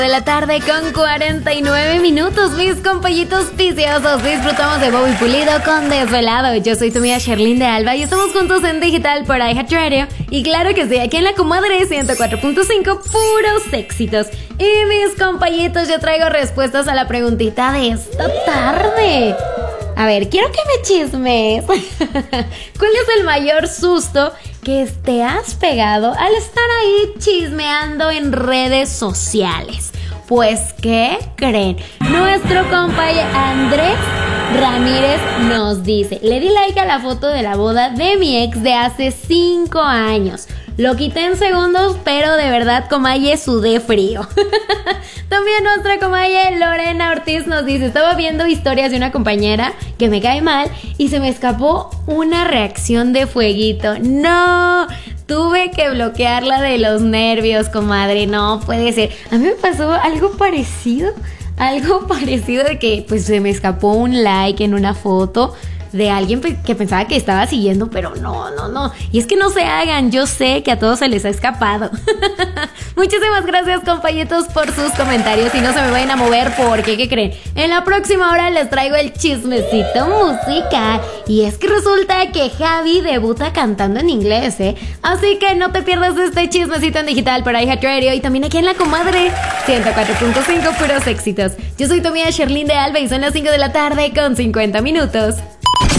De la tarde con 49 minutos, mis compañitos viciosos. Disfrutamos de Bobby Pulido con Desvelado. Yo soy tu amiga Sherlyn de Alba y estamos juntos en digital por iHeartRadio. Y claro que sí, aquí en la comadre 104.5, puros éxitos. Y mis compañitos, yo traigo respuestas a la preguntita de esta tarde. A ver, quiero que me chismes. ¿Cuál es el mayor susto que te has pegado al estar ahí chismeando en redes sociales? Pues, ¿qué creen? Nuestro compañero Andrés Ramírez nos dice: le di like a la foto de la boda de mi ex de hace 5 años. Lo quité en segundos, pero de verdad, comaye, sudé frío. También nuestra comaye Lorena Ortiz nos dice: estaba viendo historias de una compañera que me cae mal y se me escapó una reacción de fueguito. ¡No! Tuve que bloquearla de los nervios, comadre. No puede ser. A mí me pasó algo parecido. Algo parecido de que pues se me escapó un like en una foto de alguien que pensaba que estaba siguiendo, pero no. Y es que no se hagan, yo sé que a todos se les ha escapado. Muchísimas gracias, compañeros, por sus comentarios y no se me vayan a mover porque, ¿qué creen? En la próxima hora les traigo el chismecito musical. Y es que resulta que Javi debuta cantando en inglés, Así que no te pierdas este chismecito en digital por iHeartRadio y también aquí en la comadre 104.5, puros éxitos. Yo soy tu amiga Sherlyn de Alba y son las 5 de la tarde con 50 minutos.